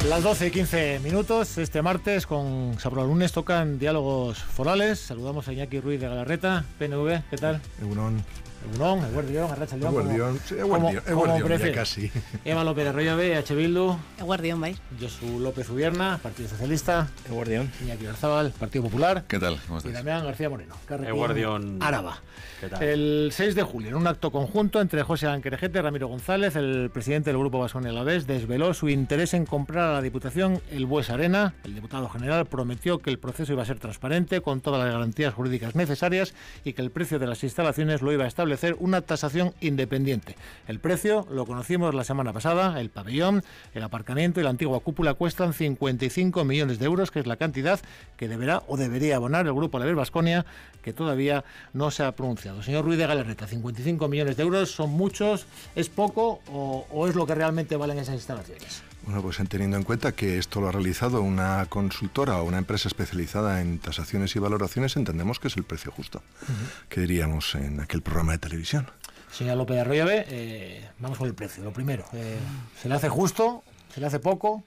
Las 12 y 15 minutos, este martes con Saproalumnes tocan diálogos forales. Saludamos a Iñaki Ruiz de Galarreta, PNV, ¿qué tal? Egunon, Eguardión, Arratsaldeon. Eguardión, ya casi. Ema López de Arroyo B, H. Bildu. Eguardión, bai. Josu López Ubierna, Partido Socialista. Eguardión. Iñaki Oyarzabal, Partido Popular. ¿Qué tal? ¿Cómo Y estás? Damián García Moreno, Eguardión. Araba. ¿Qué tal? El 6 de julio, en un acto conjunto entre José Anquerejete y Ramiro González, el presidente del Grupo Baskonia Alavés desveló su interés en comprar a la Diputación el Bues Arena. El diputado general prometió que el proceso iba a ser transparente, con todas las garantías jurídicas necesarias, y que el precio de las instalaciones lo iba a establecer una tasación independiente. El precio lo conocimos la semana pasada. El pabellón, el aparcamiento y la antigua cúpula cuestan 55 millones de euros, que es la cantidad que deberá o debería abonar el Grupo Alavés Baskonia, que todavía no se ha pronunciado. Señor Ruiz de Galarreta, 55 millones de euros, ¿son muchos, es poco o es lo que realmente valen esas instalaciones? Bueno, pues teniendo en cuenta que esto lo ha realizado una consultora o una empresa especializada en tasaciones y valoraciones, entendemos que es el precio justo, que diríamos en aquel programa de televisión. Señor López de Arroyo B, vamos con el precio. Lo primero, ¿se le hace justo? ¿Se le hace poco?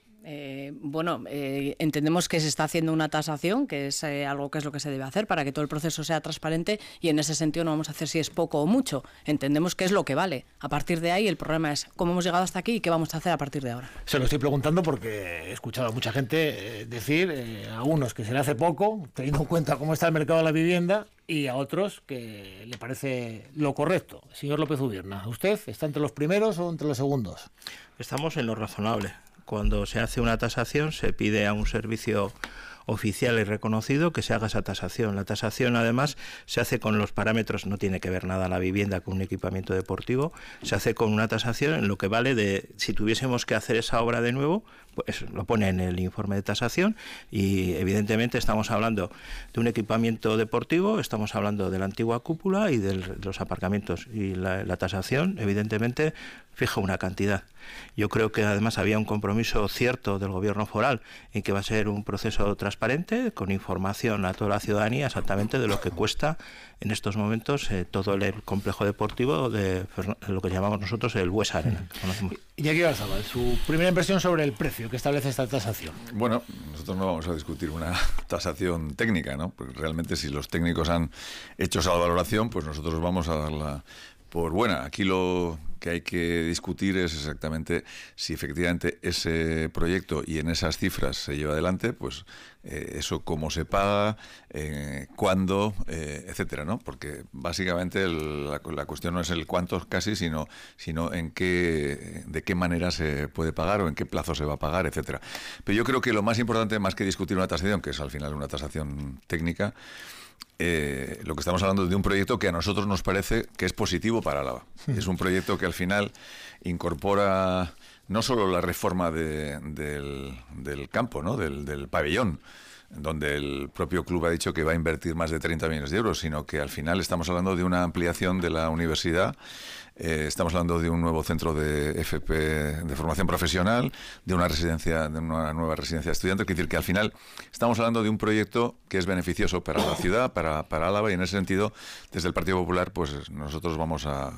Entendemos que se está haciendo una tasación, que es algo que es lo que se debe hacer para que todo el proceso sea transparente, y en ese sentido no vamos a hacer si es poco o mucho. Entendemos que es lo que vale. A partir de ahí el problema es cómo hemos llegado hasta aquí y qué vamos a hacer a partir de ahora. Se lo estoy preguntando porque he escuchado a mucha gente decir a unos que se le hace poco, teniendo en cuenta cómo está el mercado de la vivienda, y a otros que le parece lo correcto. Señor López Ubierna, ¿usted está entre los primeros o entre los segundos? Estamos en lo razonable. Cuando se hace una tasación, se pide a un servicio oficial y reconocido que se haga esa tasación. La tasación, además, se hace con los parámetros, no tiene que ver nada la vivienda con un equipamiento deportivo, se hace con una tasación en lo que vale de, si tuviésemos que hacer esa obra de nuevo, pues lo pone en el informe de tasación, y evidentemente estamos hablando de un equipamiento deportivo, estamos hablando de la antigua cúpula y de los aparcamientos, y la tasación, evidentemente, fija una cantidad. Yo creo que además había un compromiso cierto del gobierno foral en que va a ser un proceso transparente, con información a toda la ciudadanía exactamente de lo que cuesta en estos momentos todo el complejo deportivo de lo que llamamos nosotros el Bues Arena. Iñaki Oyarzabal, su primera impresión sobre el precio que establece esta tasación. Bueno, nosotros no vamos a discutir una tasación técnica, ¿no? Porque realmente si los técnicos han hecho esa valoración, pues nosotros vamos a darla por buena. Aquí lo que hay que discutir es exactamente si efectivamente ese proyecto y en esas cifras se lleva adelante, pues eso cómo se paga, cuándo, etcétera, ¿no? Porque básicamente la cuestión no es el cuánto casi, sino de qué manera se puede pagar o en qué plazo se va a pagar, etcétera. Pero yo creo que lo más importante, más que discutir una tasación, que es al final una tasación técnica, lo que estamos hablando es de un proyecto que a nosotros nos parece que es positivo para Álava. Es un proyecto que al final incorpora no solo la reforma del campo, ¿no? del pabellón, donde el propio club ha dicho que va a invertir más de 30 millones de euros, sino que al final estamos hablando de una ampliación de la universidad, estamos hablando de un nuevo centro de FP de formación profesional, de una nueva residencia de estudiantes. Es decir, que al final estamos hablando de un proyecto que es beneficioso para la ciudad, para Álava, y en ese sentido, desde el Partido Popular, pues nosotros vamos a